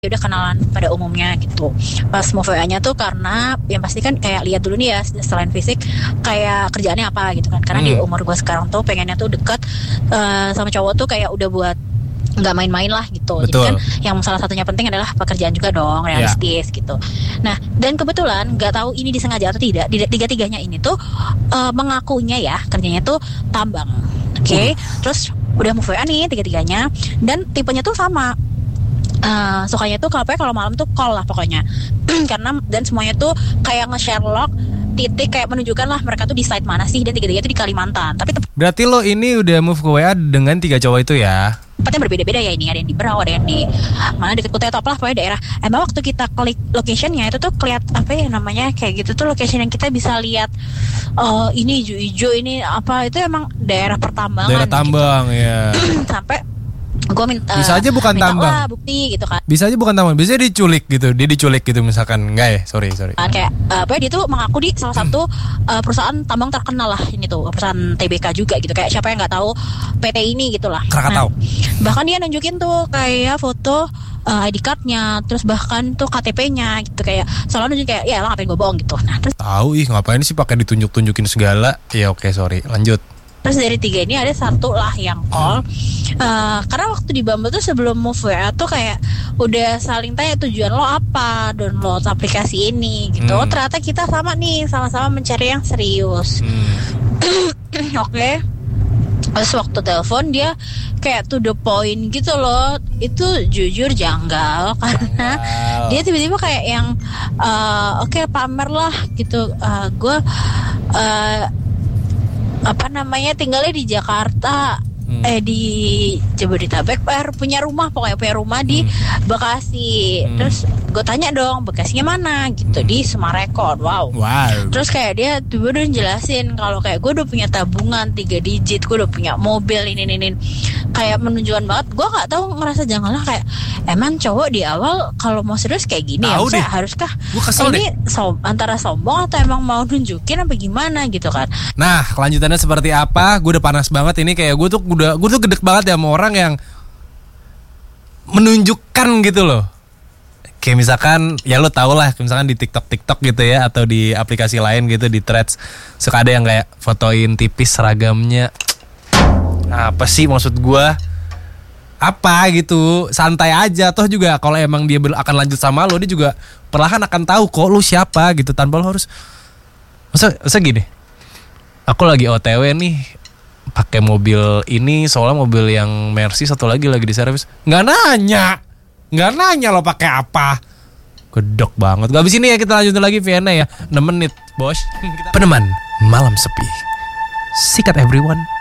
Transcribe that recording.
udah kenalan pada umumnya gitu. Pas mau VA-nya tuh karena yang pasti kan kayak lihat dulu nih ya, selain fisik kayak kerjaannya apa gitu kan. Karena di umur gue sekarang tuh pengennya tuh deket sama cowok tuh kayak udah buat nggak main-main lah gitu. Betul. Jadi kan yang salah satunya penting adalah pekerjaan juga dong, realistis gitu. Nah, dan kebetulan nggak tahu ini disengaja atau tidak, tiga-tiganya ini tuh mengakunya ya kerjanya tuh tambang. Oke. Terus udah mau VA nih tiga-tiganya dan tipenya tuh sama. Sukanya tuh kalau malam tuh call lah pokoknya. Karena dan semuanya tuh kayak nge-Sherlock titik kayak menunjukkan lah mereka tuh di site mana sih, dan tiga-tiga tuh di Kalimantan. Tapi berarti lo ini udah move ke WA dengan 3 cowok itu ya? tempatnya berbeda-beda ya, ini ada yang di Berau, ada yang di mana deket Kutai atau apalah pokoknya daerah. Emang waktu kita klik locationnya itu tuh keliat apa ya namanya kayak gitu tuh, location yang kita bisa lihat ini hijau-hijau ini apa, itu emang daerah pertambangan. Daerah tambang gitu. ya. Sampai gue minta bisa aja bukan minta tambang lah bukti gitu kan. Bisa aja bukan tambang, bisa diculik gitu. Dia diculik gitu misalkan. Enggak ya, sorry. Kayak dia tuh mengaku di salah satu perusahaan tambang terkenal lah, ini tuh perusahaan TBK juga gitu. Kayak siapa yang nggak tahu PT ini gitulah. Krakatau. Bahkan dia nunjukin tuh kayak foto ID card-nya, terus bahkan tuh KTP-nya gitu, kayak selalu nunjukin kayak ya lah ngapain gue bohong gitu. Nah terus tahu ngapain sih pakai ditunjuk-tunjukin segala. Ya oke, sorry, lanjut. Terus dari 3 ini ada satu lah yang call. Karena waktu di Bumble tuh sebelum move WA tuh kayak udah saling tanya tujuan lo apa download aplikasi ini gitu. Oh, ternyata kita sama nih, sama-sama mencari yang serius. Oke. Terus waktu telepon dia kayak to the point gitu loh. Itu jujur janggal karena dia tiba-tiba kayak yang oke, pamer lah gitu. Gue tinggalnya di Jakarta, di Jabodetabek, punya rumah di Bekasi. Terus gue tanya dong, Bekasinya mana gitu, di Semarekon. Wow. Terus kayak dia tuh udah jelasin kalau kayak gue udah punya tabungan 3 digit, gue udah punya mobil ini kayak menunjukkan banget. Gue nggak tahu, ngerasa jangan lah kayak emang cowok di awal kalau mau serius kayak gini ya, maksudnya haruskah ini antara sombong atau emang mau nunjukin apa gimana gitu kan. Nah, kelanjutannya seperti apa? Gue udah panas banget ini, kayak gue tuh gedek banget ya sama orang yang menunjukkan gitu loh. Kayak misalkan ya lo tau lah, misalkan di TikTok gitu ya, atau di aplikasi lain gitu, di Threads suka ada yang kayak fotoin tipis seragamnya. Apa sih maksud gue? Apa gitu, santai aja. Toh juga kalau emang dia akan lanjut sama lo, dia juga perlahan akan tahu kok lo siapa gitu, tanpa lo harus masa gini. Aku lagi OTW nih, pakai mobil ini, soalnya mobil yang Mercy satu lagi di servis. Nggak nanya lo pakai apa. Gedok banget. Habis ini ya kita lanjutin lagi Vienna ya. 6 menit bos. Peneman malam sepi. Sikat everyone.